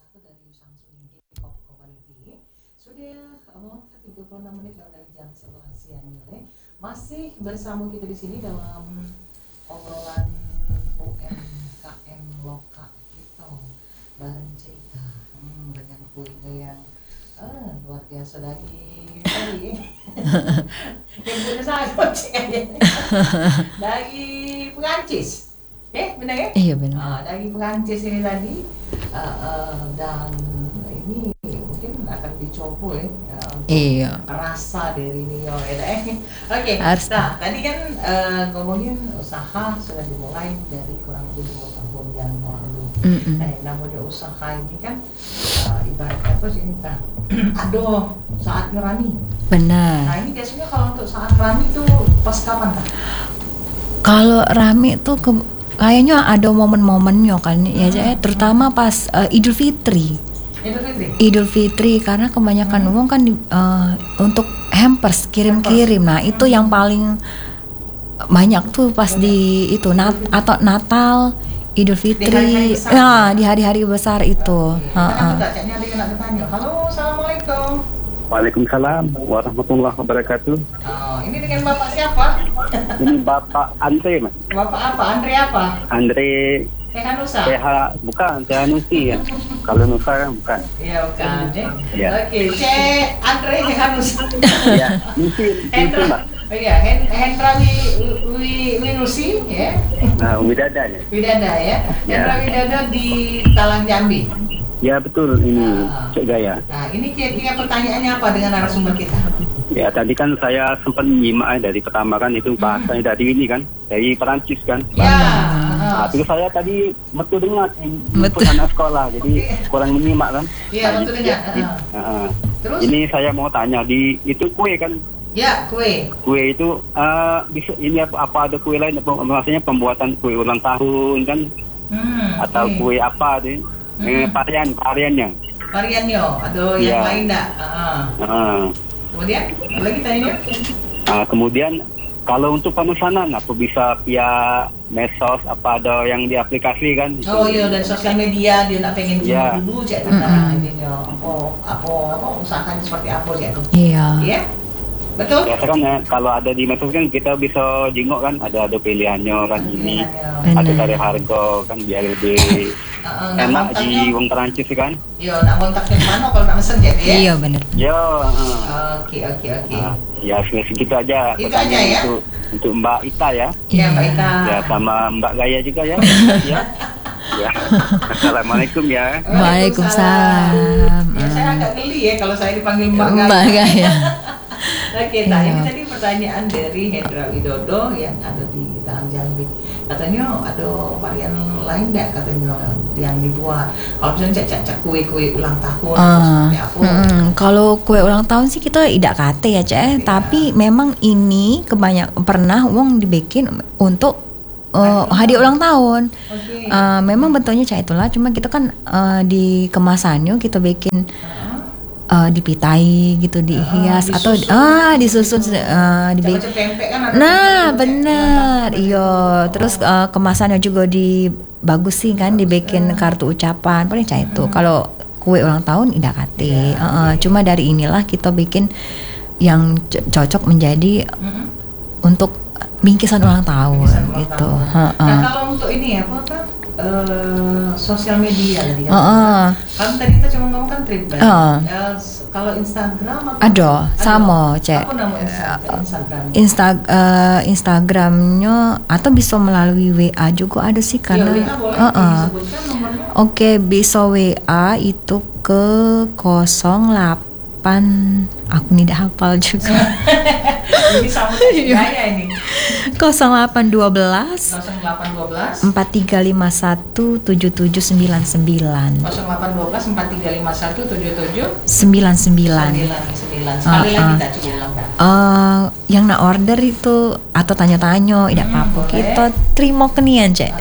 satu dari Samsung Kopi Community. Sudah mau 36 menit dari jam 11 siang ini. Masih bersama kita di sini dalam obrolan UMKM lokal kita bareng cerita dengan kuliner yang luar biasa dari yang punya saya dari Perancis. Benar ya? Iya benar. Dari Perancis ini tadi dan ini mungkin akan dicoba Iya. rasa dari Nio Oke. Harus. Nah, tadi kan ngomongin usaha sudah dimulai dari kurang lebih 2 tahun yang lalu. Namanya usaha ini kan ibaratnya terus ini kan aduh saat ngerani. Benar. Nah, ini biasanya kalau untuk saat rame itu pas kapan kan? Kalau rame tuh kayaknya ada momen-momennya kan ya, terutama pas Idul Fitri. Idul Fitri karena kebanyakan uang kan untuk hampers kirim-kirim. Nah, itu yang paling banyak tuh pas di itu atau Natal, Idul Fitri. Nah, di hari-hari besar itu. Ada yang nak bertanya. Halo, assalamualaikum. Waalaikumsalam warahmatullahi wabarakatuh. Ini dengan Bapak siapa? Ini Bapak Andre, Mas. Bapak apa? Andre apa? Andre Hanusa. Bukan, Nusi ya. Kalau Nusa kan bukan. Iya, bukan. Ya. Oke, Andre Hanusa. Ya, Nusi, Mbak. Oh iya, Hendra Winusi ya. Nah, Widada ya. Widada ya. Hendra Widada di Talang Jambi. Ya betul, ini Cik Gaya. Nah, ini kira-kira pertanyaannya apa dengan narasumber kita? Ya, tadi kan saya sempat menyimak dari pertama kan itu bahasanya dari ini kan, dari Perancis kan. Ya. Nah, terus saya tadi betul dengar anak sekolah, jadi kurang menyimak kan. Iya, betul dengar. Terus? Ini saya mau tanya itu kue kan? Ya, kue. Kue itu bisa ini apa ada kue lain? Maksudnya pembuatan kue ulang tahun kan? Atau kue apa tuh? Variannya. Variannya, aduh yang lain enggak? Kemudian, lagi tanya. Kemudian kalau untuk pemesanan apa bisa via medsos apa ada yang di aplikasi kan? Oh iya, dan sosial media dia nak pengen dulu cek tentang ininya. Apa usahanya seperti apa cek tuh? Iya. Iya. Betul? Biasa kan ya, kalau ada di medsos kan kita bisa jenguk kan, ada pilihannya kan ini, ada dari harga kan biar lebih enak di wong Perancis kan. Iya, nak kontaknya mana kalau nak mesen jadi ya? Iya benar. Yo. Oke. Ya segitu aja. Itu aja ya. Untuk Mbak Ita ya. Iya Mbak Ita. Ya sama Mbak Gaya juga ya. Ya. Ya. Assalamualaikum ya. Waalaikumsalam. Ya, saya agak geli ya kalau saya dipanggil Mbak Gaya. Oke, nah ini tadi pertanyaan dari Hendra Widodo yang ada di Talang Jambi. Katanya ada varian lain enggak katanya yang dibuat. Kalau misalnya cak kue-kue ulang tahun seperti apa? Kalau kue ulang tahun sih kita tidak kate ya, Cek. Tapi memang ini pernah uang dibikin untuk hadiah ulang tahun. Okay. Memang bentuknya Cek itulah, cuma kita kan di kemasannya kita bikin dipitai gitu, dihias atau disusun dibikin. Kan Nah benar, iya. Terus kemasannya juga dibagusin kan, dibikin kartu ucapan. Paling cah itu. Kalau kue ulang tahun tidak kate. Cuma dari inilah kita bikin yang cocok menjadi untuk bingkisan ulang tahun gitu. Nah kalau untuk ini apa kan? Sosial media tadi kan. Kan tadi kita cuma ngomong kan trip kalau Instagram ada sama Cek. Apa nama Instagram? Instagramnya atau bisa melalui WA juga ada sih karena. Ya, WA boleh disebutkan nomornya. Oke, bisa WA itu ke 08. Aku tidak hafal juga. Ini sama gaya ini. 0812 0812 4351 7799. 0812 4351 77 99. 99. Sekali lagi tak coba ulang kan. Yang nak order itu atau tanya-tanya tidak apa-apa. Kita terima kenian, Cek.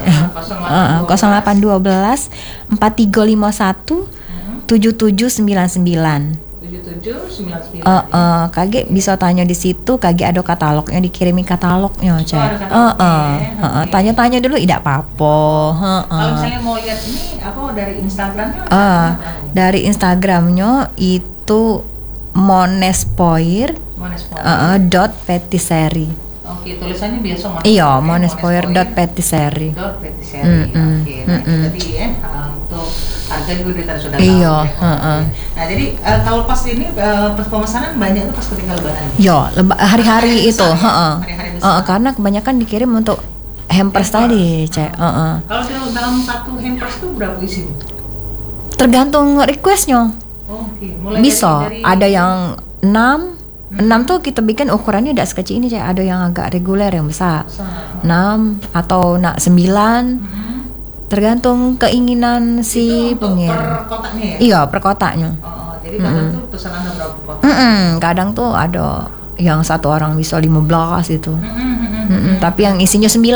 0812 4351 7799. 7799. Kage bisa tanya di situ, kage ada katalognya, dikirimin katalognya, Cek. Tanya-tanya dulu, tidak apa-apa. Kalau misalnya mau lihat ini, apa dari Instagramnya? Dari Instagramnya itu monespoir dot patisserie. Oke, tulisannya biasa Iya, monespoir dot patisserie. Oke, nah tadi ya untuk harga juga sudah tahu. Iya, Nah, jadi kalau pas ini pas pemesanan banyak itu pas ketika lebaran. Iya, hari-hari itu, Hari-hari besar. karena kebanyakan dikirim untuk hampers tadi, Cek. Kalau dalam satu hampers itu berapa isi? Tergantung requestnya. Oke, mulai Bisa, dari ada yang 6 tuh kita bikin ukurannya tidak sekecil ini, Cek. Ada yang agak reguler yang besar. 6 atau 9. Tergantung keinginan si pengirim. Per kotaknya ya? Iya, per kotaknya. Jadi kadang tuh pesanan ada berapa kotak? Kadang tuh ada yang satu orang bisa 15 itu. Tapi yang isinya 9